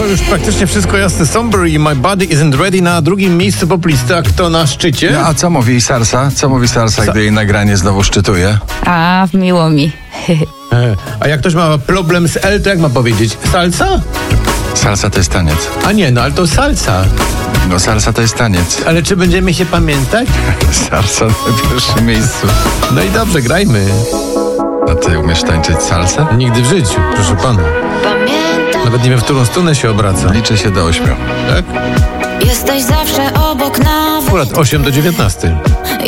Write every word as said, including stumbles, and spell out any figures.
już praktycznie wszystko jasne. Somber i My Body Isn't Ready na drugim miejscu poplisty, a kto na szczycie? No, a co mówi Sarsa? Co mówi Sarsa, Sa- gdy jej nagranie znowu szczytuje? A, miło mi. E, a jak ktoś ma problem z L, to jak ma powiedzieć? Salsa? Salsa to jest taniec. A nie, no ale to salsa. No salsa to jest taniec. Ale czy będziemy się pamiętać? Salsa na pierwszym miejscu. No i dobrze, grajmy. A ty umiesz tańczyć salsę? Nigdy w życiu, proszę pana. Nawet nie wiem, w którą stronę się obraca. Liczę się do ośmiu. Tak? Jesteś zawsze obok, nawet Akurat osiem do dziewiętnastu.